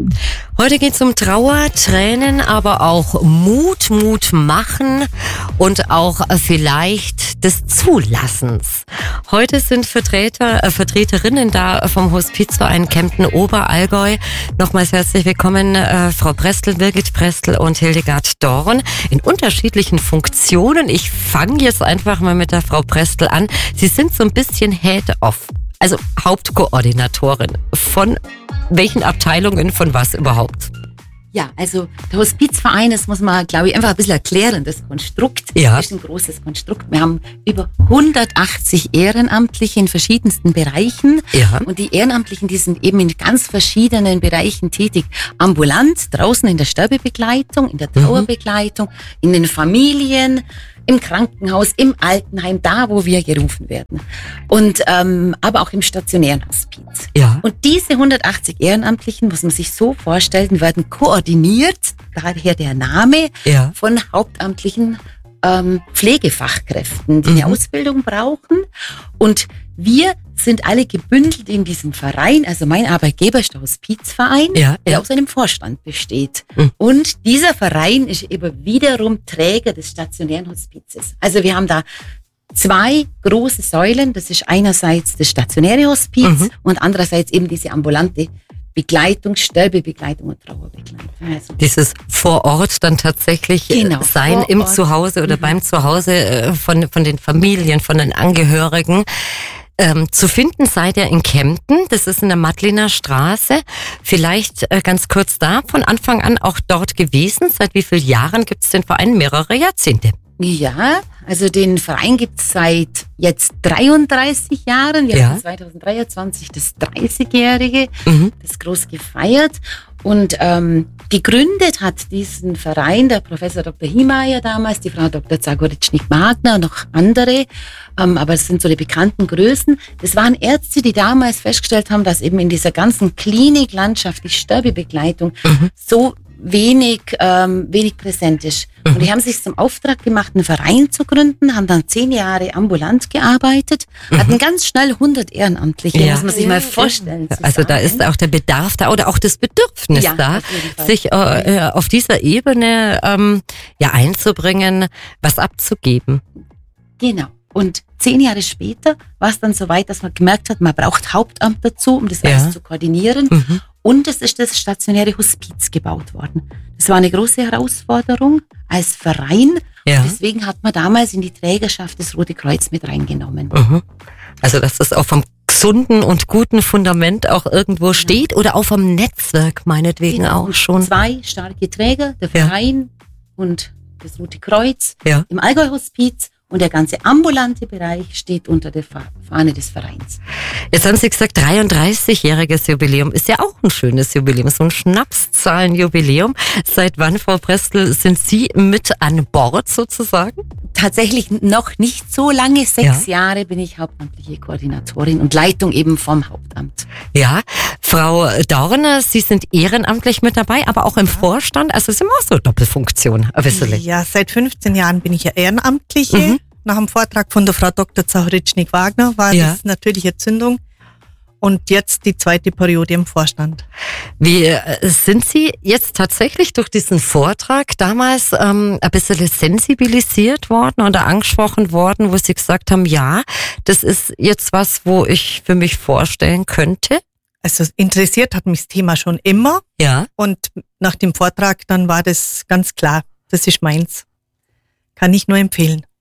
Heute geht es um Trauer, Tränen, aber auch Mut machen und auch vielleicht des Zulassens. Heute sind Vertreterinnen da vom Hospizverein Kempten-Oberallgäu. Nochmals herzlich willkommen, Frau Prestel, Birgit Prestel und Hildegard Dorn in unterschiedlichen Funktionen. Ich fange jetzt einfach mal mit der Frau Prestel an. Sie sind so ein bisschen Head-Off, also Hauptkoordinatorin von welchen Abteilungen, von was überhaupt? Ja, also der Hospizverein, das muss man, glaube ich, einfach ein bisschen erklären. Das Konstrukt ist ein großes Konstrukt. Wir haben über 180 Ehrenamtliche in verschiedensten Bereichen. Ja. Und die Ehrenamtlichen, die sind eben in ganz verschiedenen Bereichen tätig. Ambulant, draußen in der Sterbebegleitung, in der Trauerbegleitung, in den Familien, im Krankenhaus, im Altenheim, da wo wir gerufen werden. Und aber auch im stationären Hospiz. Ja. Und diese 180 Ehrenamtlichen, muss man sich so vorstellen, werden koordiniert, daher der Name, von hauptamtlichen Pflegefachkräften, die eine Ausbildung brauchen. Und wir sind alle gebündelt in diesem Verein. Also mein Arbeitgeber ist der Hospizverein, der aus einem Vorstand besteht. Und dieser Verein ist eben wiederum Träger des stationären Hospizes. Also wir haben da zwei große Säulen. Das ist einerseits das stationäre Hospiz und andererseits eben diese ambulante Begleitung, Sterbebegleitung und Trauerbegleitung. Also dieses vor Ort dann tatsächlich sein im Zuhause oder beim Zuhause von den Familien, von den Angehörigen. Zu finden seid ihr in Kempten, das ist in der Madlener Straße. Vielleicht ganz kurz da, von Anfang an auch dort gewesen. Seit wie vielen Jahren gibt es den Verein? Mehrere Jahrzehnte. Ja, also den Verein gibt es seit jetzt 33 Jahren. Wir haben 2023 das 30-Jährige, das groß gefeiert. Und gegründet hat diesen Verein der Professor Dr. Hiemeyer damals, die Frau Dr. Zagoritschnik-Wagner und noch andere. Aber es sind so die bekannten Größen. Das waren Ärzte, die damals festgestellt haben, dass eben in dieser ganzen Kliniklandschaft die Sterbebegleitung so wenig präsent ist. Und die haben sich zum Auftrag gemacht, einen Verein zu gründen, haben dann 10 Jahre ambulant gearbeitet, hatten ganz schnell 100 Ehrenamtliche, muss man sich mal vorstellen. Also da ist auch der Bedarf da oder auch das Bedürfnis da, sich auf dieser Ebene einzubringen, was abzugeben. Genau. Und 10 Jahre später war es dann so weit, dass man gemerkt hat, man braucht Hauptamt dazu, um das alles zu koordinieren. Und es ist das stationäre Hospiz gebaut worden. Das war eine große Herausforderung als Verein. Und deswegen hat man damals in die Trägerschaft das Rote Kreuz mit reingenommen. Also dass das auch vom gesunden und guten Fundament auch irgendwo steht oder auch vom Netzwerk meinetwegen auch schon. 2 starke Träger, der Verein und das Rote Kreuz im Allgäu-Hospiz. Und der ganze ambulante Bereich steht unter der Fahne des Vereins. Jetzt haben Sie gesagt, 33-jähriges Jubiläum ist ja auch ein schönes Jubiläum, so ein Schnapszahlenjubiläum. Seit wann, Frau Prestel, sind Sie mit an Bord sozusagen? Tatsächlich noch nicht so lange. 6 Jahre bin ich hauptamtliche Koordinatorin und Leitung eben vom Hauptamt. Ja, Frau Dorner, Sie sind ehrenamtlich mit dabei, aber auch im Vorstand. Also sind wir auch so Doppelfunktion, ein bisschen. Ja, seit 15 Jahren bin ich ja Ehrenamtliche. Nach dem Vortrag von der Frau Dr. Zagoritschnik-Wagner war das natürliche Zündung. Und jetzt die 2. Periode im Vorstand. Wie sind Sie jetzt tatsächlich durch diesen Vortrag damals ein bisschen sensibilisiert worden oder angesprochen worden, wo Sie gesagt haben, ja, das ist jetzt was, wo ich für mich vorstellen könnte? Also interessiert hat mich das Thema schon immer. Ja. Und nach dem Vortrag dann war das ganz klar, das ist meins. Kann ich nur empfehlen.